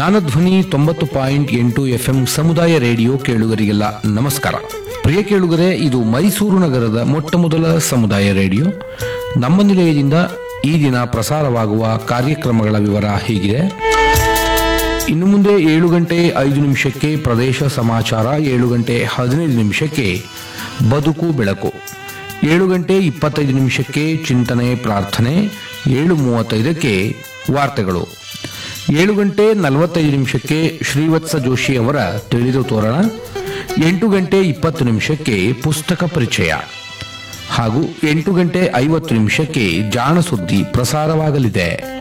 Jnanadhwani 90.8 FM ಸಮುದಾಯ radio ಕೇಳುಗರಿಗೆಲ್ಲ ನಮಸ್ಕಾರ. ಪ್ರಿಯ ಕೇಳುಗರೆ, ಇದು ಮೈಸೂರು ನಗರದ ಮೊಟ್ಟಮೊದಲ ಸಮುದಾಯ ರೇಡಿಯೋ. ನಮ್ಮ ನಿಲಯದಿಂದ ಈ ದಿನ ಪ್ರಸಾರವಾಗುವ ಕಾರ್ಯಕ್ರಮಗಳ ವಿವರ ಹೀಗಿದೆ. ಇನ್ನು ಮುಂದೆ 7:05 ಪ್ರದೇಶ ಸಮಾಚಾರ, 7:15 ಬದುಕು ಬೆಳಕು, 7:25 ಚಿಂತನೆ ಪ್ರಾರ್ಥನೆ, 7:35 ವಾರ್ತೆಗಳು, 7:45 ಶ್ರೀವತ್ಸ ಜೋಶಿ ಅವರ ತಿಳಿದು ತೋರಣ, 8:20 ಪುಸ್ತಕ ಪರಿಚಯ ಹಾಗೂ 8:50 ಜಾಣ ಸುದ್ದಿ ಪ್ರಸಾರವಾಗಲಿದೆ.